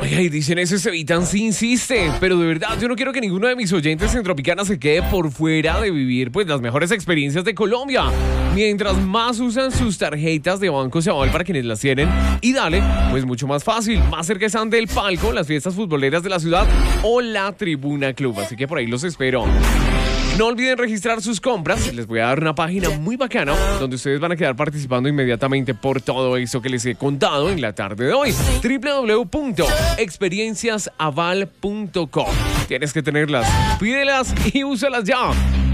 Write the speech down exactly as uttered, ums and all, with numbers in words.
Oiga, y dicen eso, Estevitan sí insiste, pero de verdad yo no quiero que ninguno de mis oyentes en Tropicana se quede por fuera de vivir pues las mejores experiencias de Colombia. Mientras más usan sus tarjetas de Banco Sabal para quienes las tienen, y dale, pues mucho más fácil, más cerca están del palco, las fiestas futboleras de la ciudad o la Tribuna Club, así que por ahí los espero. No olviden registrar sus compras. Les voy a dar una página muy bacana donde ustedes van a quedar participando inmediatamente por todo eso que les he contado en la tarde de hoy. doble u doble u doble u punto experiencias aval punto com. Tienes que tenerlas, pídelas y úsalas ya.